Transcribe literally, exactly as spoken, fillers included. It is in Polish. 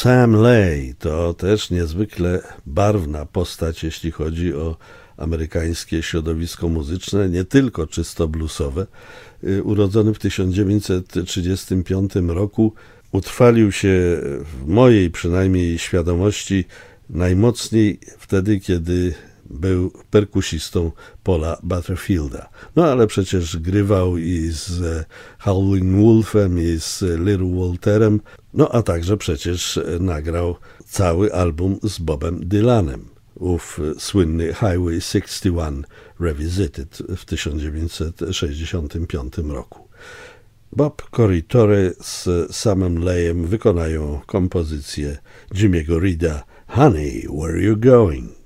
Sam Lay to też niezwykle barwna postać, jeśli chodzi o amerykańskie środowisko muzyczne, nie tylko czysto bluesowe. Urodzony w tysiąc dziewięćset trzydziestym piątym roku, utrwalił się w mojej przynajmniej świadomości najmocniej wtedy, kiedy był perkusistą Paula Butterfielda. No ale przecież grywał i z Howlin' Wolfem, i z Little Walterem, no a także przecież nagrał cały album z Bobem Dylanem. Ów słynny Highway sześćdziesiąt jeden Revisited w tysiąc dziewięćset sześćdziesiątym piątym roku. Bob Corritore z Samem Layem wykonają kompozycję Jimmy'ego Reeda Honey, Where You Going?